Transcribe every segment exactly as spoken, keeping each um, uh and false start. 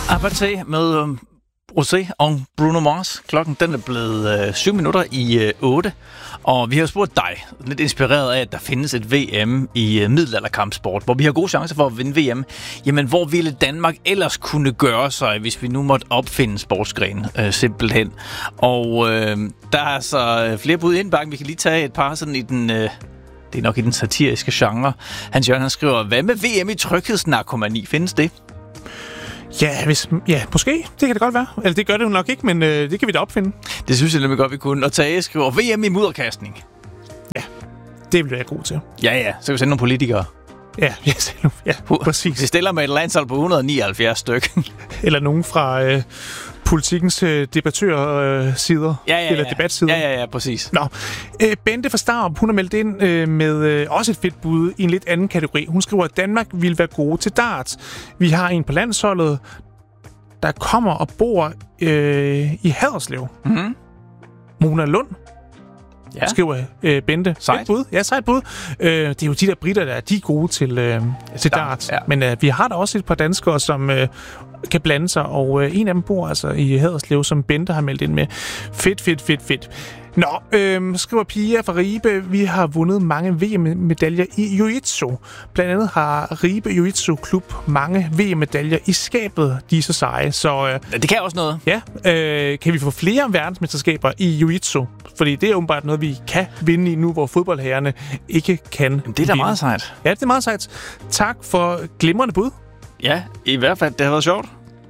Aparté med um, Rosé og Bruno Mars. Klokken den er blevet øh, syv minutter i øh, otte. Og vi har jo spurgt dig, lidt inspireret af, at der findes et V M i øh, middelalderkampsport, hvor vi har gode chancer for at vinde V M. Jamen, hvor ville Danmark ellers kunne gøre sig, hvis vi nu måtte opfinde sportsgren, øh, simpelthen? Og øh, der er så flere bud i indbakken. Vi kan lige tage et par sådan i den... Øh, det er nok i den satiriske genre. Hans Jørgen, han skriver, hvad med V M i tryghedsnarkomani? Findes det? Ja, hvis, ja, måske. Det kan det godt være. Eller det gør det jo nok ikke, men øh, det kan vi da opfinde. Det synes jeg nemlig godt, vi kunne. Og Tage skriver, V M i mudderkastning. Ja, det vil jeg god til. Ja, ja. Så kan vi sende nogle politikere. Ja, ja, ja præcis. Vi stiller med et landshold på et hundrede og nioghalvfjerds styk. Eller nogen fra øh, politikens øh, debattørsider. Øh, ja, ja, ja. Eller debatsider. Ja, ja, ja, præcis. Nå, øh, Bente fra Starup, hun har meldt ind øh, med øh, også et fedt bud i en lidt anden kategori. Hun skriver, at Danmark vil være gode til darts. Vi har en på landsholdet, der kommer og bor øh, i Haderslev. Mm-hmm. Mona Lund. Ja. Skriver øh, Bente. Sejt. bud. Ja, sejt bud. Øh, det er jo de der britter, der er de er gode til, øh, til darts. Ja. Men øh, vi har da også et par danskere, som øh, kan blande sig, og øh, en af dem bor altså i Haderslev, som Bente har meldt ind med. Fedt, fedt, fedt, fedt. Nå, øh, skriver Pia fra Ribe, vi har vundet mange V M-medaljer i Jiu-Jitsu. Blandt andet har Ribe Jiu-Jitsu Klub mange V M-medaljer i skabet, de er så seje. Så, øh, det kan også noget. Ja, øh, kan vi få flere verdensmesterskaber i Jiu-Jitsu? Fordi det er åbenbart noget, vi kan vinde i nu, hvor fodboldherrerne ikke kan. Jamen, det er da vinde. meget sejt. Ja, det er meget sejt. Tak for glimrende bud. Ja, i hvert fald. Det har været sjovt.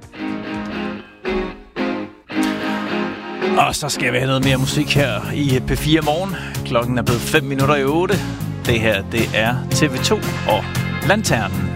Og så skal vi have noget mere musik her i P fire Morgen. Klokken er blevet fem minutter i otte. Det her, det er T V to og Lanternen.